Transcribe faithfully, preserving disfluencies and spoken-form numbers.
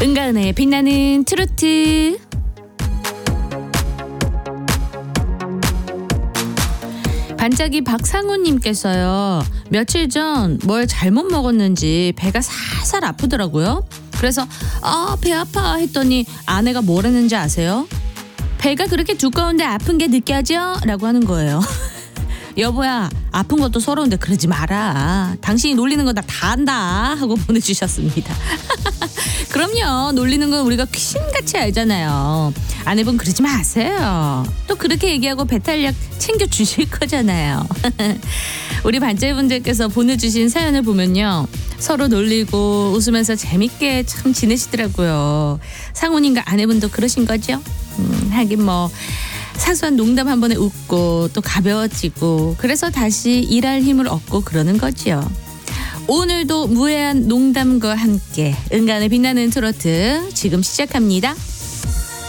은가은의 빛나는 트로트. 반짝이 박상우님께서요, 며칠 전 뭘 잘못 먹었는지 배가 살살 아프더라고요. 그래서 아, 배 아파 했더니 아내가 뭐라는지 아세요? 배가 그렇게 두꺼운데 아픈 게 느껴져? 라고 하는 거예요. 여보야, 아픈 것도 서러운데 그러지 마라. 당신이 놀리는 거 나 다 안다 하고 보내주셨습니다. 그럼요, 놀리는 건 우리가 귀신같이 알잖아요. 아내분 그러지 마세요. 또 그렇게 얘기하고 배탈약 챙겨주실 거잖아요. 우리 반짝이분들께서 보내주신 사연을 보면요, 서로 놀리고 웃으면서 재밌게 참 지내시더라고요. 상우님과 아내분도 그러신 거죠? 음, 하긴 뭐 사소한 농담 한 번에 웃고 또 가벼워지고, 그래서 다시 일할 힘을 얻고 그러는 거지요. 오늘도 무해한 농담과 함께 은간의 빛나는 트로트 지금 시작합니다.